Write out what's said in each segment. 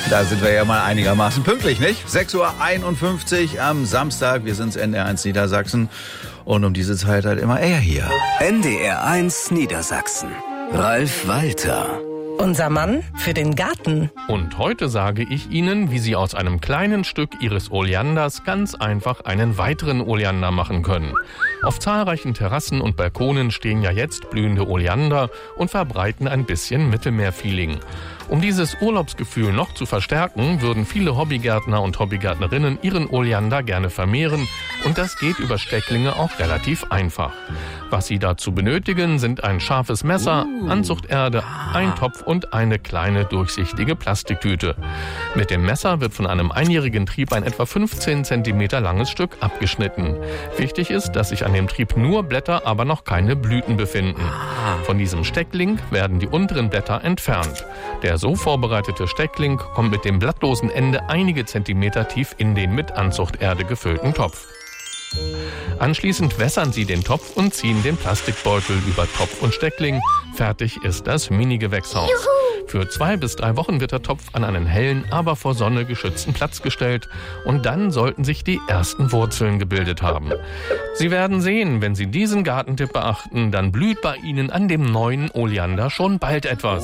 Da sind wir ja mal einigermaßen pünktlich, nicht? 6:51 Uhr am Samstag. Wir sind's NDR1 Niedersachsen. Und um diese Zeit halt immer er hier. NDR1 Niedersachsen. Ralf Walter. Unser Mann für den Garten. Und heute sage ich Ihnen, wie Sie aus einem kleinen Stück Ihres Oleanders ganz einfach einen weiteren Oleander machen können. Auf zahlreichen Terrassen und Balkonen stehen ja jetzt blühende Oleander und verbreiten ein bisschen Mittelmeerfeeling. Um dieses Urlaubsgefühl noch zu verstärken, würden viele Hobbygärtner und Hobbygärtnerinnen ihren Oleander gerne vermehren. Und das geht über Stecklinge auch relativ einfach. Was Sie dazu benötigen, sind ein scharfes Messer, Anzuchterde, ein Topf und eine kleine durchsichtige Plastiktüte. Mit dem Messer wird von einem einjährigen Trieb ein etwa 15 cm langes Stück abgeschnitten. Wichtig ist, dass sich an dem Trieb nur Blätter, aber noch keine Blüten befinden. Von diesem Steckling werden die unteren Blätter entfernt. Der so vorbereitete Steckling kommt mit dem blattlosen Ende einige Zentimeter tief in den mit Anzuchterde gefüllten Topf. Anschließend wässern Sie den Topf und ziehen den Plastikbeutel über Topf und Steckling. Fertig ist das Mini-Gewächshaus. Für 2 bis 3 Wochen wird der Topf an einen hellen, aber vor Sonne geschützten Platz gestellt. Und dann sollten sich die ersten Wurzeln gebildet haben. Sie werden sehen, wenn Sie diesen Gartentipp beachten, dann blüht bei Ihnen an dem neuen Oleander schon bald etwas.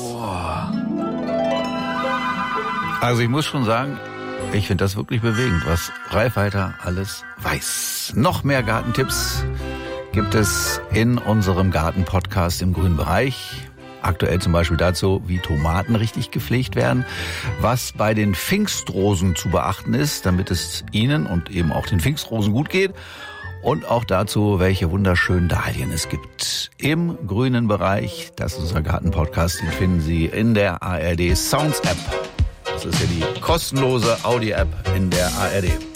Also ich muss schon sagen, ich finde das wirklich bewegend, was Ralf Walter alles weiß. Noch mehr Gartentipps gibt es in unserem Garten-Podcast im grünen Bereich. Aktuell zum Beispiel dazu, wie Tomaten richtig gepflegt werden, was bei den Pfingstrosen zu beachten ist, damit es Ihnen und eben auch den Pfingstrosen gut geht. Und auch dazu, welche wunderschönen Dahlien es gibt. Im grünen Bereich, das ist unser Garten-Podcast, den finden Sie in der ARD Sounds App. Das ist ja die kostenlose Audi-App in der ARD.